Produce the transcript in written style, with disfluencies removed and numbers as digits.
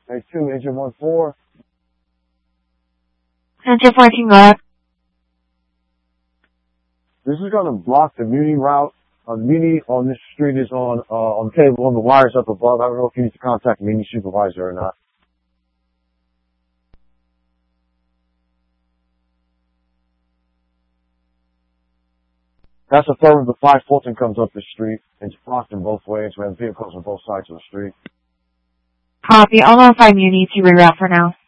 A2, engine 1-4. Engine 14, go ahead. This is going to block the Muni route. The Muni on this street is on cable on the wires up above. I don't know if you need to contact Muni supervisor or not. That's affirmative. The 5 Fulton comes up the street. It's blocked in both ways. We have vehicles on both sides of the street. Copy. I'll notify Muni to reroute for now.